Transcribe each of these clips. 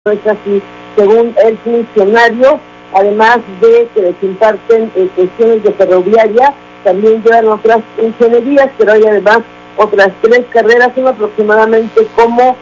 es así, según el funcionario, además de que les imparten cuestiones de ferroviaria, también llevan otras ingenierías, pero hay además otras 3 carreras, son aproximadamente como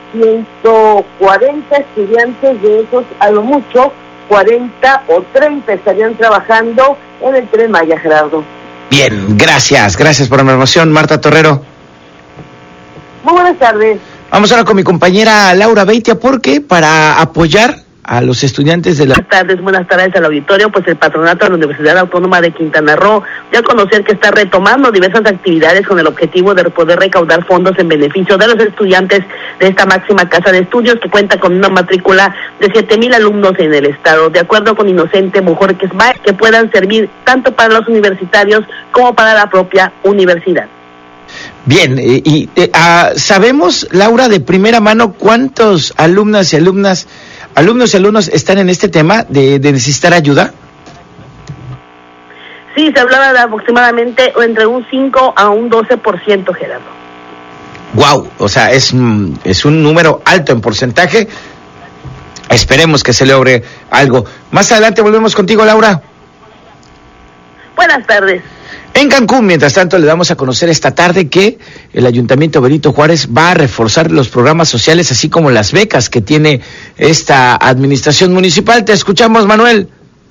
140 estudiantes, de esos a lo mucho 40 o 30 estarían trabajando en el Tren Maya, Gerardo. Bien, gracias por la información, Marta Torrero. Muy buenas tardes. Vamos ahora con mi compañera Laura Beitia, porque para apoyar a los estudiantes de la... Buenas tardes al auditorio. Pues el patronato de la Universidad Autónoma de Quintana Roo dio a conocer que está retomando diversas actividades con el objetivo de poder recaudar fondos en beneficio de los estudiantes de esta máxima casa de estudios, que cuenta con una matrícula de 7,000 alumnos en el estado. De acuerdo con Inocente Bojorquez, que puedan servir tanto para los universitarios como para la propia universidad. Bien, sabemos, Laura, de primera mano, ¿cuántos alumnos y alumnos están en este tema de necesitar ayuda? Sí, se hablaba de aproximadamente entre un 5 a un 12%, Gerardo. Wow, o sea, es un número alto en porcentaje. Esperemos que se logre algo. Más adelante volvemos contigo, Laura. Buenas tardes. En Cancún, mientras tanto, le damos a conocer esta tarde que el Ayuntamiento Benito Juárez va a reforzar los programas sociales, así como las becas que tiene esta administración municipal. Te escuchamos, Manuel.